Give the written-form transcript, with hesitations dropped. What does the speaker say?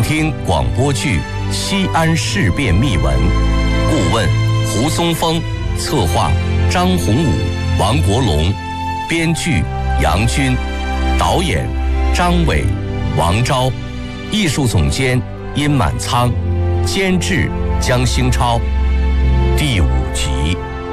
听广播剧《西安事变秘闻》，顾问胡松峰，策划张宏武、王国龙，编剧杨军，导演张伟、王昭，艺术总监殷满仓，监制江兴超。第5集。